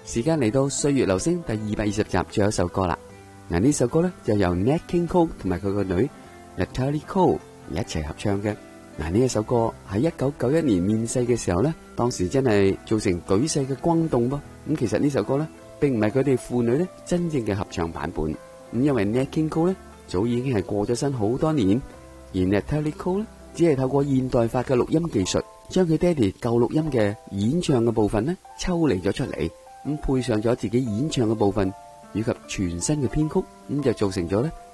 時間嚟到歲月留聲第220集，最後一首歌啦。嗱，呢首歌咧就由 Nat King Cole 同埋佢個女 Natalie Cole 一齊合唱嘅。嗱，呢一首歌喺1991年面世嘅時候咧，當時真係造成舉世嘅轟動噃。咁其實呢首歌咧，並唔係佢哋父女咧真正嘅合唱版本。咁因為 Nat King Cole 咧早已經係過咗身好多年，而 Natalie Cole 咧只係透過現代化嘅錄音技術，將佢爹哋舊錄音嘅演唱嘅部分咧抽離咗出嚟。咁配上咗自己演唱嘅部分，以及全新嘅編曲，咁就造成咗咧